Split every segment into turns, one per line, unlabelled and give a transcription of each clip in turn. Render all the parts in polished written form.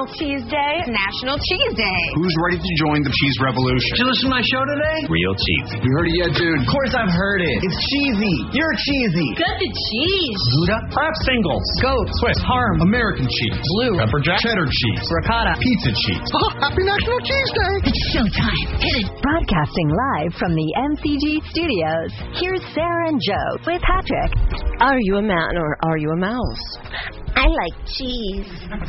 National Cheese Day.
National Cheese Day.
Who's ready to join the cheese revolution?
Did you listen to my show today?
Real cheesy.
You heard it yet, dude?
Of course I've heard it. It's cheesy. You're cheesy.
Cut the cheese.
Gouda,
Kraft singles.
goat,
Swiss.
parm,
American cheese.
blue,
Pepper jack.
Cheddar cheese.
ricotta.
Pizza cheese.
Happy National Cheese Day.
It's showtime. Hit it.
Broadcasting live from the MCG studios. Here's Sarah and Joe with Patrick.
Are you a man or are you a mouse?
I like cheese.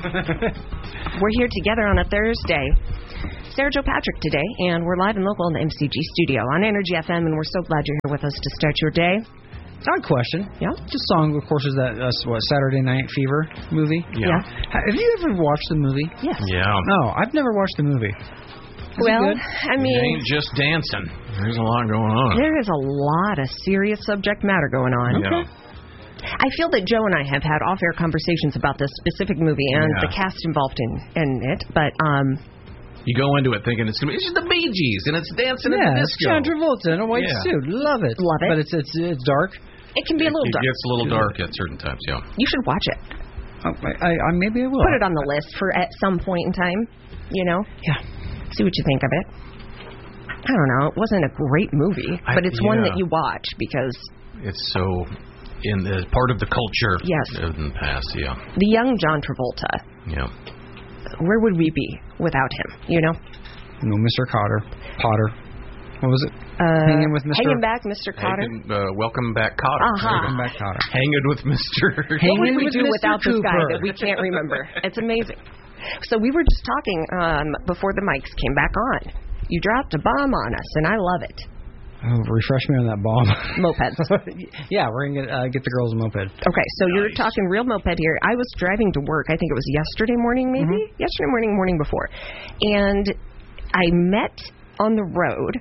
We're here together on a Thursday. Sarah, Joe, Patrick today, and we're live and local in the MCG studio on Energy FM, and we're so glad you're here with us to start your day.
Odd question.
Yeah?
This song, of course, is that Saturday Night Fever movie?
Yeah.
Have you ever watched the movie?
Yes.
Yeah.
No, I've never watched the movie. Is
Well,
it good?
I
It
mean,
ain't just dancing. There's a lot going on.
there is a lot of serious subject matter going on.
Yeah.
I feel that Joe and I have had off-air conversations about this specific movie and
Yeah.
the cast involved in it, but
You go into it thinking it's just the Bee Gees and it's dancing in
Yeah,
the
it's
disco.
John Travolta in a white
Yeah.
suit. Love it.
Love it.
But it's dark.
it can be a little
It
dark.
gets a little dark at certain times, yeah.
You should watch it.
Oh, I maybe I will.
Put it on the list for at some point in time, you know?
Yeah.
See what you think of it. I don't know. It wasn't a great movie, but it's one
yeah.
that you watch because
It's so in the part of the culture
Yes.
in the past, yeah.
the young John Travolta,
Yeah.
where would we be without him, you know?
No, Mr. Potter. What was it? Hanging with Mr.
Hanging Back, Mr. Cotter.
Welcome back, Cotter.
Uh-huh.
Welcome back, Cotter.
Hanging with Mr.
What would
Hanging
we
with
do
Mr.
without this guy
Cooper.
that we can't remember? It's amazing. So we were just talking before the mics came back on. You dropped a bomb on us, and I love it.
Oh, refresh me on that bomb.
Mopeds.
Yeah, we're going to get the girls a moped.
Okay, so you're talking real moped here. I was driving to work. I think it was yesterday morning, maybe?
Mm-hmm.
Yesterday morning before. And I met on the road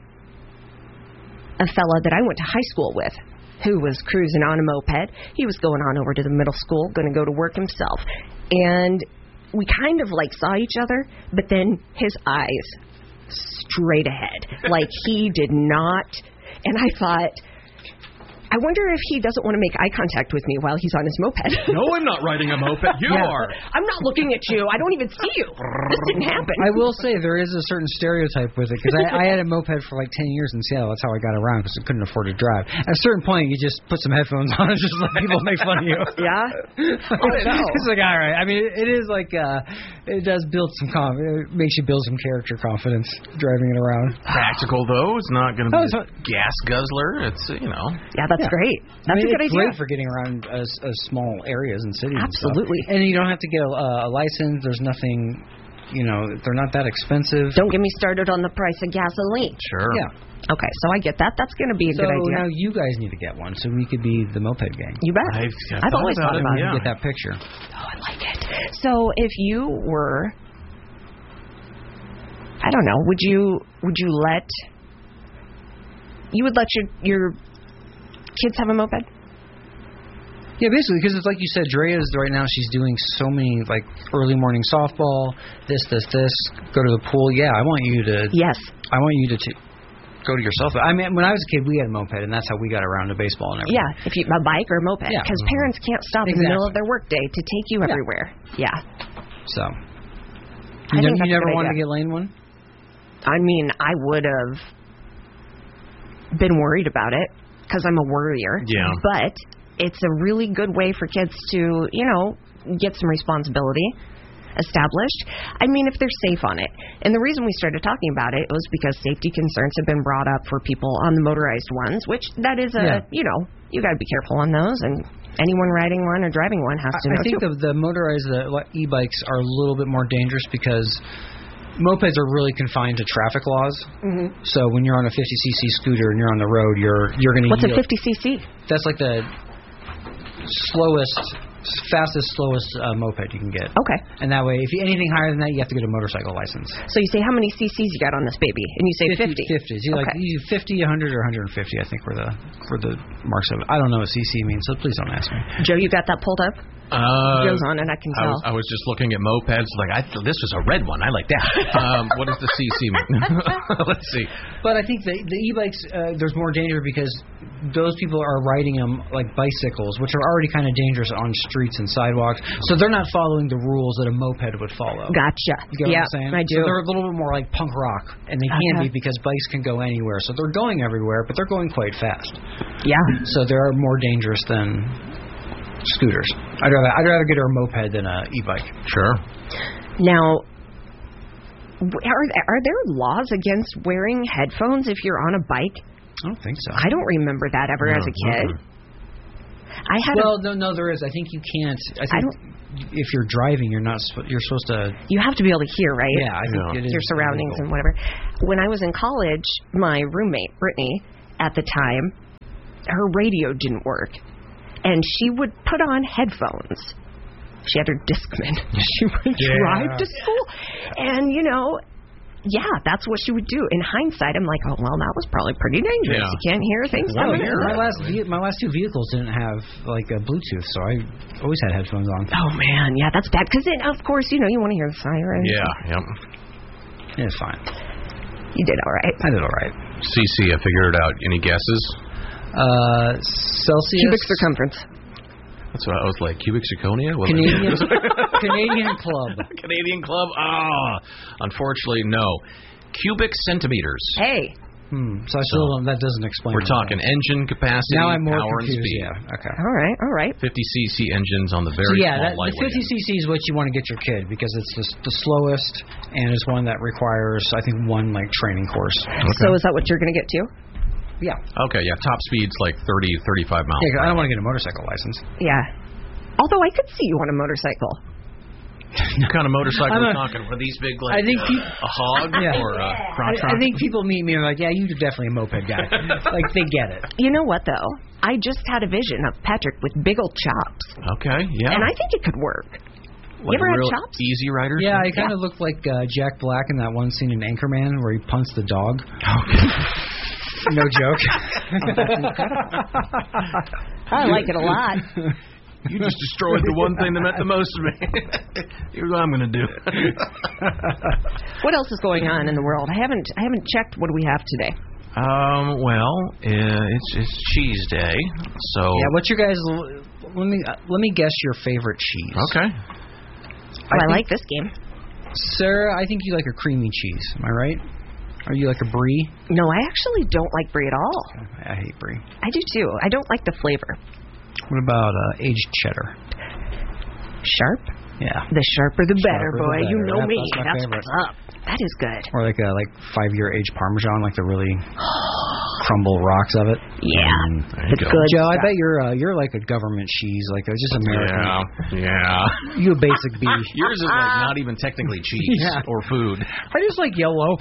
a fella that I went to high school with who was cruising on a moped. He was going on over to the middle school, going to go to work himself. And we kind of like saw each other, but then his eyes straight ahead. Like he did not. And I thought, I wonder if he doesn't want to make eye contact with me while he's on his moped.
No, I'm not riding a moped. You
Yeah.
are.
I'm not looking at you. I don't even see you. This didn't happen.
I will say there is a certain stereotype with it because I had a moped for like 10 years in Seattle. That's how I got around because I couldn't afford to drive. At a certain point, you just put some headphones on and just let people make fun of you.
Yeah?
It's like, all right. I mean, it is like, it does build some it makes you build some character confidence driving it around.
Practical, though. It's not going to be
Oh,
a gas guzzler. It's,
Yeah, that's great. That's
I mean,
a good
it's
idea.
great for getting around small areas and cities.
Absolutely.
And you don't have to get a license. There's nothing, they're not that expensive.
Don't get me started on the price of gasoline.
Sure.
Yeah.
Okay, so I get that. That's going to be a
So
good idea.
now you guys need to get one so we could be the moped gang.
You bet. I've always thought about
You
it.
get that picture.
Oh, I like it. So if you were, I don't know, would you let your kids have a moped?
Yeah, basically, because it's like you said, Drea's right now, she's doing so many, like, early morning softball, this, go to the pool. Yeah, I want you to...
Yes.
I want you to go to yourself. I mean, when I was a kid, we had a moped, and that's how we got around to baseball and everything.
Yeah, if you a bike or a moped,
Yeah.
because parents can't stop in the middle of their workday to take you everywhere. Yeah.
So,
I think
you
that's a
never
good
wanted to
idea.
get Lane one?
I mean, I would have been worried about it because I'm a worrier.
Yeah.
But it's a really good way for kids to, get some responsibility established. I mean, if they're safe on it. And the reason we started talking about it was because safety concerns have been brought up for people on the motorized ones, which that is you got to be careful on those. And anyone riding one or driving one has to know
I think
too.
the motorized e-bikes are a little bit more dangerous because mopeds are really confined to traffic laws.
Mm-hmm.
So when you're on a 50cc scooter and you're on the road, you're going to
What's a 50cc?
That's like the fastest, slowest moped you can get.
Okay.
And that way, if anything higher than that, you have to get a motorcycle license.
So you say, how many cc's you got on this baby? And you say 50.
50. You like
Okay.
you 50, 100, or 150, I think, were the marks of it. I don't know what cc means, so please don't ask me.
Joe, you got that pulled up? goes on, and I can tell.
I was just looking at mopeds. Like, this was a red one. I like that. What does the CC mean? Let's see.
But I think the e-bikes, there's more danger because those people are riding them like bicycles, which are already kind of dangerous on streets and sidewalks. So they're not following the rules that a moped would follow.
Gotcha.
You get what I'm saying?
I do.
So they're a little bit more like punk rock, and they can be because bikes can go anywhere. So they're going everywhere, but they're going quite fast.
Yeah. So
they are more dangerous than scooters. I'd rather get a moped than a e-bike.
Sure.
Now, are there laws against wearing headphones if you're on a bike?
I don't think so.
I don't remember that ever as a kid. I had
no, there is. I think you can't. I think if you're driving, you're supposed to.
You have to be able to hear, right?
Yeah, I think it is
your surroundings and whatever. When I was in college, my roommate Brittany at the time, her radio didn't work, and she would put on headphones. She had her Discman. She would drive to school, and that's what she would do. In hindsight, I'm like, oh well, that was probably pretty dangerous.
Yeah.
You can't hear things.
My last two vehicles didn't have like a Bluetooth, so I always had headphones on.
Oh man, yeah, that's bad. Because then, of course, you want to hear the siren.
Yeah,
It's fine.
You did all right.
I did all right.
CC, I figured it out. Any guesses?
Celsius.
Cubic circumference.
That's what I was like. Cubic zirconia?
Canadian club.
Canadian club? Unfortunately, no. Cubic centimeters.
Hey.
So I still don't. That doesn't explain.
We're talking engine capacity,
now I'm more
power,
confused.
and speed.
Yeah. Okay.
All right.
50 cc engines on the very small lightweight.
The 50 cc is what you want to get your kid because it's the slowest and it's one that requires, I think, one training course.
Okay. So is that what you're going to get to?
Yeah.
Okay, yeah. Top speed's like 30, 35 miles.
Yeah, I don't want to get a motorcycle license.
Yeah. Although I could see you on a motorcycle.
What kind of motorcycle are we talking? Were these big,
I think
a hog or a crotch
I think people meet me and are like, yeah, you're definitely a moped guy. Like, they get it.
You know what, though? I just had a vision of Patrick with big old chops.
Okay, yeah.
And I think it could work.
Like
you ever
had
chops?
Easy Rider?
Yeah, I kind of look like Jack Black in that one scene in Anchorman where he punts the dog. No joke.
I like it a lot.
You just destroyed the one thing that meant the most to me. Here's what I'm going to do.
What else is going on in the world? I haven't checked. What do we have today?
Well, it's cheese day. So
yeah, what's your guys? Let me guess your favorite cheese.
Okay.
I like this game.
Sarah, I think you like a creamy cheese. Am I right? Are you like a brie?
No, I actually don't like brie at all.
I hate brie.
I do too. I don't like the flavor.
What about aged cheddar?
Sharp?
Yeah.
The sharper the better, boy.
The better.
You know me.
That's
what's up. That is good.
Or like 5-year aged Parmesan, like the really crumble rocks of it.
Yeah. It's good.
Joe, I bet you're like a government cheese, like just American.
Yeah.
You a basic B.
Yours is like not even technically cheese or food.
I just like yellow.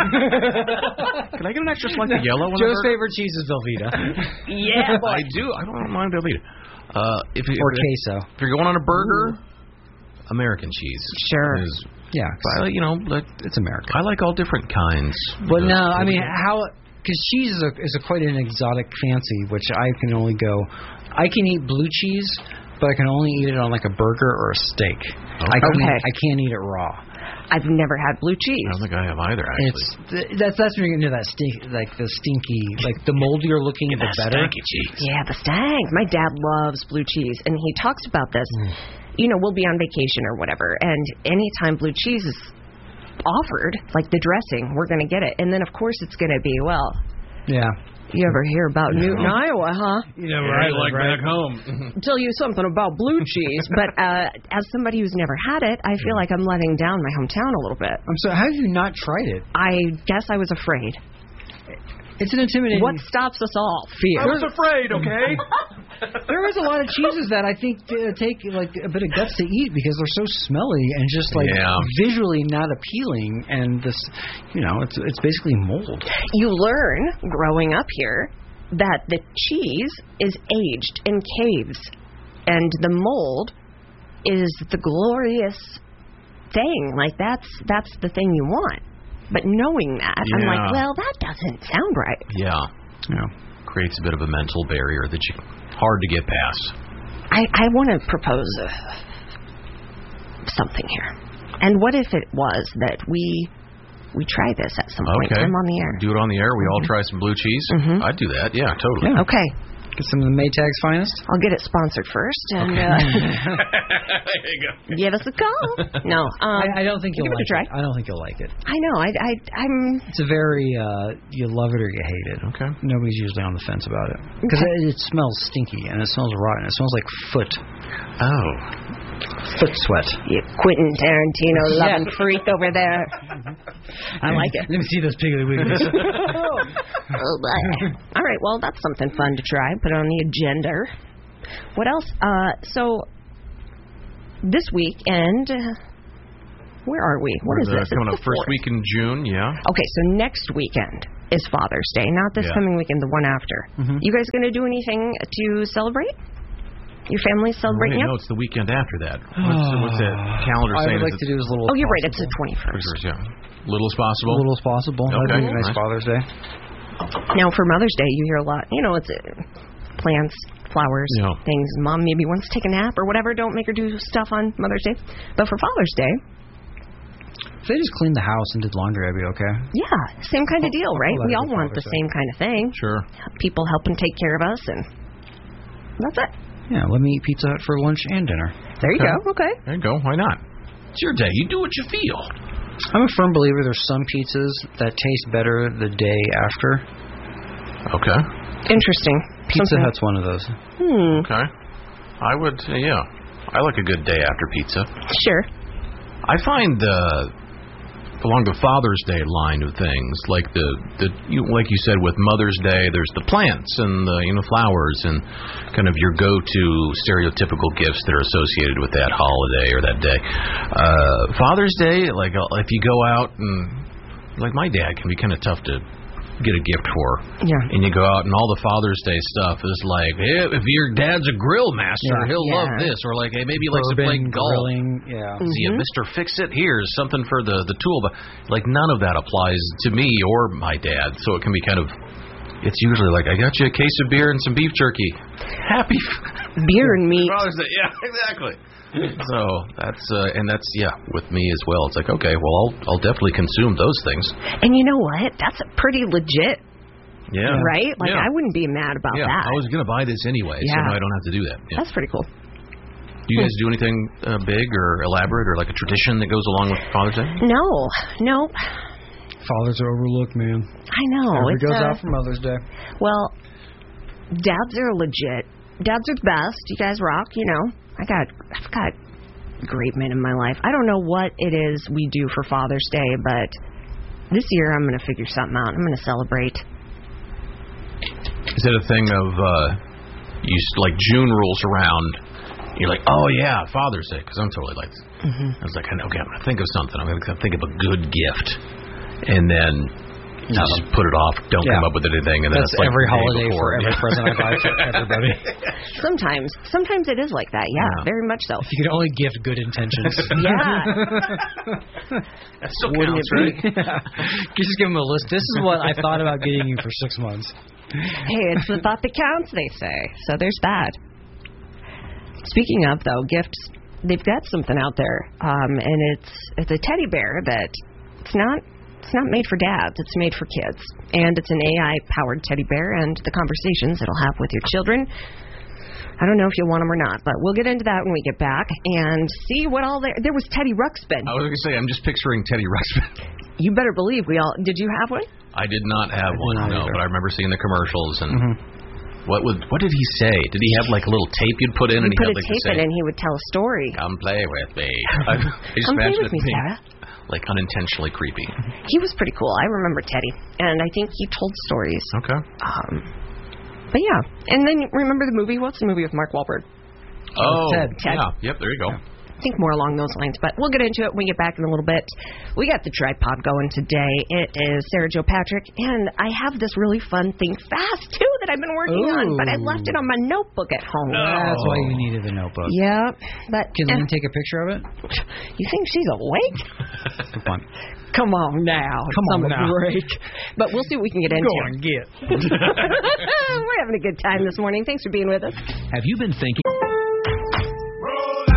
Can I get an extra slice of yellow?
Joe's favorite cheese is Velveeta.
Yeah, boy.
I do. I don't mind Velveeta.
Or queso.
If you're going on a burger, American cheese.
Sure.
Yeah.
It's American. I like all different kinds.
But no, I mean, because cheese is quite an exotic fancy, which I can only I can eat blue cheese, but I can only eat it on like a burger or a steak.
Okay.
I can't eat it raw.
I've never had blue cheese.
I don't think I have either, actually.
That's when you get into that stinky, like the moldier looking, the better.
Stanky cheese.
Yeah, the stank. My dad loves blue cheese, and he talks about this. We'll be on vacation or whatever, and anytime blue cheese is offered, like the dressing, we're going to get it. And then, of course, it's going to be,
yeah.
You ever hear about Newton, Iowa, huh?
You know, right,
back home.
Tell you something about blue cheese, but as somebody who's never had it, I feel like I'm letting down my hometown a little bit.
I'm sorry, how have you not tried it?
I guess I was afraid.
It's an intimidating...
What stops us all?
Fear.
I was afraid, okay?
There is a lot of cheeses that I think take like a bit of guts to eat because they're so smelly and just like visually not appealing, and this, it's basically mold.
You learn growing up here that the cheese is aged in caves, and the mold is the glorious thing. Like that's the thing you want. But knowing that, I'm like, well, that doesn't sound right.
Yeah. Creates a bit of a mental barrier that hard to get past.
I want to propose something here. And what if it was that we try this at some point?
Okay.
I'm on the air.
Do it on the air. We all try some blue cheese. I'd do that. Yeah, totally.
Yeah.
Okay.
Get some of the Maytag's finest.
I'll get it sponsored first, and
There you go.
give us a call. No,
I don't think you'll
give it a
like
try.
it. I don't think you'll like it.
I know. I'm.
It's a very you love it or you hate it.
Okay.
Nobody's usually on the fence about it because it smells stinky and it smells rotten. It smells like foot sweat.
You Quentin Tarantino loving freak over there. I like it.
Let me see those piggly wigglies.
All right, well, that's something fun to try. Put it on the agenda. What else? So, this weekend, where are we? What is this?
Coming
It's
up
the
first
4th.
week in June, yeah.
Okay, so next weekend is Father's Day, not this coming weekend, the one after. You guys going to do anything to celebrate? Your family celebrating?
No, it's the weekend after that. What's that calendar
I
saying?
would like to do as little.
Oh, you're right.
as
It's the 21st.
Yeah. Little as possible.
little as possible.
Okay.
That'd be a nice
Nice.
Father's Day.
Now, for Mother's Day, you hear a lot. You know, it's plants, flowers,
Yeah.
things. Mom maybe wants to take a nap or whatever. Don't make her do stuff on Mother's Day. But for Father's Day,
If they just cleaned the house and did laundry, I'd be okay.
yeah, same kind of deal, right?
that
We
is
all
a
want the
Father's Day.
same kind of thing.
Sure.
People helping take care of us, and that's it.
Yeah, let me eat Pizza Hut for lunch and dinner.
There you go. Okay.
There you go. Why not? It's your day. You do what you feel.
I'm a firm believer there's some pizzas that taste better the day after.
Okay.
Interesting.
Pizza Hut's one of those.
Okay. I would, yeah. I like a good day after pizza.
Sure.
I find along the Father's Day line of things, like like you said with Mother's Day, there's the plants and the flowers and kind of your go-to stereotypical gifts that are associated with that holiday or that day. Father's Day, like if you go out and like my dad can be kind of tough to get a gift for.
Yeah.
And you go out and all the Father's Day stuff is like, hey, if your dad's a grill master, he'll love this. Or like, hey, maybe he likes to play golf.
Grilling, yeah.
Is he a Mr. Fix-It? Here's something for the tool. But like none of that applies to me or my dad. So it can be kind of, it's usually like, I got you a case of beer and some beef jerky. Happy
Beer and meat.
Father's Day. Yeah, exactly. So that's with me as well. It's like, okay, well, I'll definitely consume those things.
And you know what? That's a pretty legit,
Yeah.
right? Like,
Yeah.
I wouldn't be mad about
Yeah,
that.
I was going to buy this anyway, so
Yeah.
now I don't have to do that. Yeah.
That's pretty cool.
Do you guys do anything big or elaborate or like a tradition that goes along with Father's Day?
No.
Fathers are overlooked, man.
I know.
It goes out for Mother's Day.
Well, dads are legit. Dads are the best. You guys rock, I've got great men in my life. I don't know what it is we do for Father's Day, but this year I'm going to figure something out. I'm going to celebrate.
Is it a thing of like June rolls around, you're like, oh yeah, Father's Day, because I'm totally like, I was like, okay, I'm going to think of something. I'm going to think of a good gift, and then you just put it off. Don't come up with anything, and then
that's
it's like
every
the day
holiday
before.
for every present I buy to everybody.
Sometimes it is like that. Yeah, very much so.
If you could only gift good intentions.
Yeah.
That still counts, right?
You just give them a list. This is what I thought about getting you for 6 months.
Hey, it's the thought that counts, they say. So there's that. Speaking of, though, gifts, they've got something out there, and it's a teddy bear that it's not made for dads. It's made for kids, and it's an AI-powered teddy bear, and the conversations it'll have with your children. I don't know if you'll want them or not, but we'll get into that when we get back and see what all there was. Teddy Ruxpin.
I was going to say, I'm just picturing Teddy Ruxpin.
You better believe we all. Did you have one?
I did not have one, no, but I remember seeing the commercials and. What did he say? Did he have like a little tape you'd put in?
You
and
put
he
a
had, like,
tape in and he would tell a story.
Come play with me.
Come play with me, Sarah.
Like unintentionally creepy.
He was pretty cool. I remember Teddy, and I think he told stories.
Okay.
But yeah, and then remember the movie? What's the movie with Mark Wahlberg?
Oh,
Ted.
Yeah. Yep. There you go.
I think more along those lines, but we'll get into it when we get back in a little bit. We got the tripod going today. It is Sarah Jo Patrick, and I have this really fun Think Fast, too, that I've been working on, but I left it on my notebook at home.
That's why you needed the notebook.
Yeah. But
Can Lynn take a picture of it?
You think she's awake?
For fun.
Come on now.
Come on now.
Break. But we'll see what we can get into.
Go on, get.
We're having a good time this morning. Thanks for being with us.
Have you been thinking?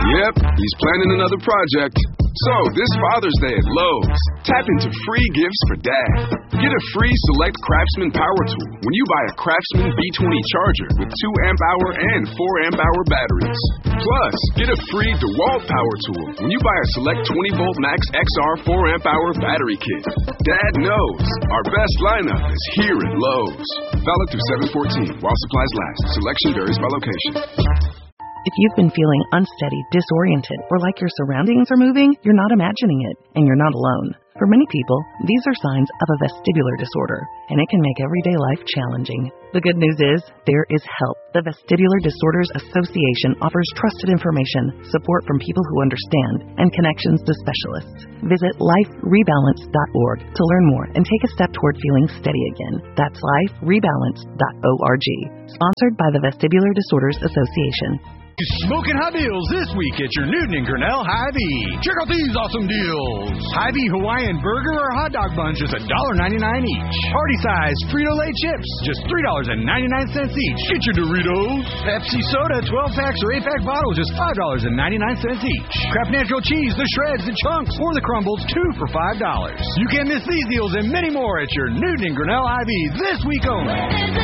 Yep, he's planning another project. So, this Father's Day at Lowe's, tap into free gifts for Dad. Get a free Select Craftsman power tool when you buy a Craftsman B20 charger with 2 amp-hour and 4 amp-hour batteries. Plus, get a free DeWalt power tool when you buy a Select 20-volt Max XR 4 amp-hour battery kit. Dad knows our best lineup is here at Lowe's. Valid through 7/14 while supplies last. Selection varies by location.
If you've been feeling unsteady, disoriented, or like your surroundings are moving, you're not imagining it, and you're not alone. For many people, these are signs of a vestibular disorder, and it can make everyday life challenging. The good news is, there is help. The Vestibular Disorders Association offers trusted information, support from people who understand, and connections to specialists. Visit liferebalance.org to learn more and take a step toward feeling steady again. That's liferebalance.org. Sponsored by the Vestibular Disorders Association.
Smoking hot deals this week at your Newton and Grinnell Hy-Vee. Check out these awesome deals. Hy-Vee Hawaiian burger or hot dog bun just $1.99 each. Party size Frito-Lay chips just $3.99 each. Get your Doritos. Pepsi soda 12 packs or 8-pack bottles just $5.99 each. Kraft Natural cheese, the shreds, the chunks, or the crumbles 2 for $5. You can't miss these deals and many more at your Newton and Grinnell Hy-Vee this week only.